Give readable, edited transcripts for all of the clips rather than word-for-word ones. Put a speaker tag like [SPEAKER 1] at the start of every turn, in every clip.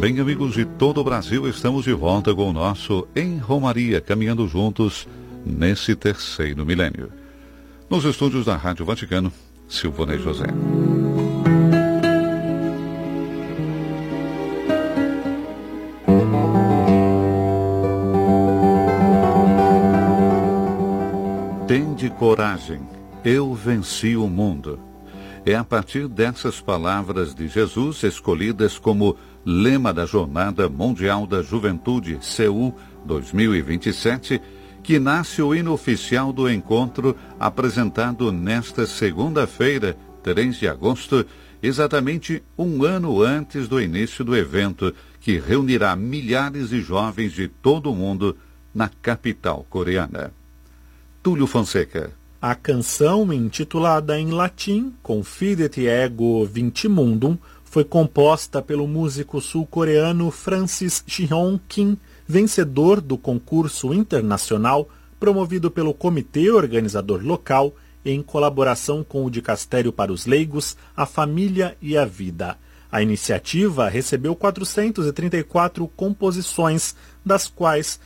[SPEAKER 1] Bem, amigos de todo o Brasil, estamos de volta com o nosso Em Romaria, caminhando juntos nesse terceiro milênio. Nos estúdios da Rádio Vaticano, Silvonei José. Tende coragem, eu venci o mundo. É a partir dessas palavras de Jesus, escolhidas como lema da Jornada Mundial da Juventude, Seul 2027, que nasce o hino oficial do encontro apresentado nesta segunda-feira, 3 de agosto, exatamente um ano antes do início do evento, que reunirá milhares de jovens de todo o mundo na capital coreana. Túlio Fonseca.
[SPEAKER 2] A canção, intitulada em latim Confidet Ego Vinci Mundum, foi composta pelo músico sul-coreano Francis Jeong Kim, vencedor do concurso internacional promovido pelo comitê organizador local em colaboração com o Dicastério para os Leigos, a Família e a Vida. A iniciativa recebeu 434 composições, das quais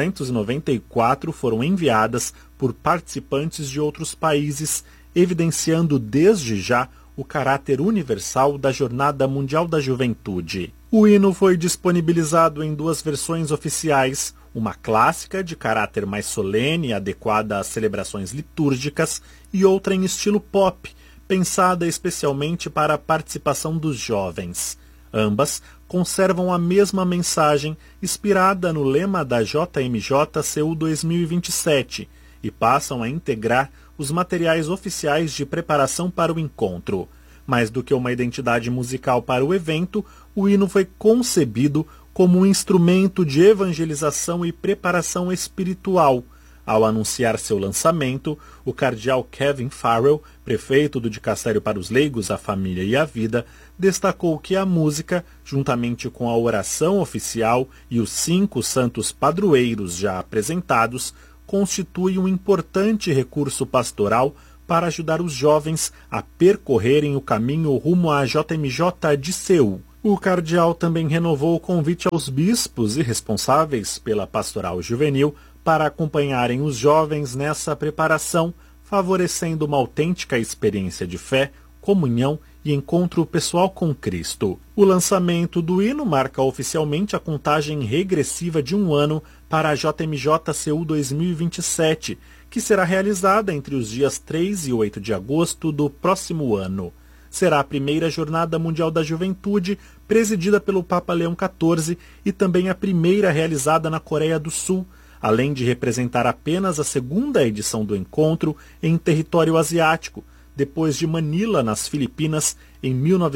[SPEAKER 2] 294 foram enviadas por participantes de outros países, evidenciando desde já o caráter universal da Jornada Mundial da Juventude. O hino foi disponibilizado em 2 versões oficiais, uma clássica de caráter mais solene e adequada às celebrações litúrgicas e outra em estilo pop, pensada especialmente para a participação dos jovens. Ambas conservam a mesma mensagem, inspirada no lema da JMJ Seul 2027, e passam a integrar os materiais oficiais de preparação para o encontro. Mais do que uma identidade musical para o evento, o hino foi concebido como um instrumento de evangelização e preparação espiritual. Ao anunciar seu lançamento, o cardeal Kevin Farrell, prefeito do Dicastério para os Leigos, a Família e a Vida, destacou que a música, juntamente com a oração oficial e os 5 santos padroeiros já apresentados, constitui um importante recurso pastoral para ajudar os jovens a percorrerem o caminho rumo à JMJ de Seul. O cardeal também renovou o convite aos bispos e responsáveis pela pastoral juvenil para acompanharem os jovens nessa preparação, favorecendo uma autêntica experiência de fé, comunhão e encontro pessoal com Cristo. O lançamento do hino marca oficialmente a contagem regressiva de um ano para a JMJ Seul 2027, que será realizada entre os dias 3 e 8 de agosto do próximo ano. Será a primeira Jornada Mundial da Juventude, presidida pelo Papa Leão XIV, e também a primeira realizada na Coreia do Sul, além de representar apenas a 2ª edição do encontro em território asiático, depois de Manila, nas Filipinas, em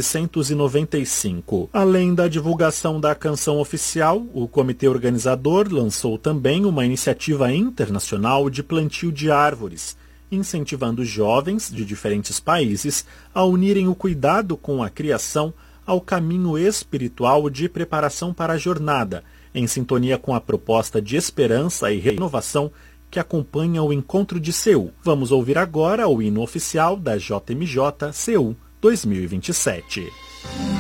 [SPEAKER 2] 1995. Além da divulgação da canção oficial, o comitê organizador lançou também uma iniciativa internacional de plantio de árvores, incentivando jovens de diferentes países a unirem o cuidado com a criação ao caminho espiritual de preparação para a jornada, em sintonia com a proposta de esperança e renovação que acompanha o encontro de Seul. Vamos ouvir agora o hino oficial da JMJ Seul 2027.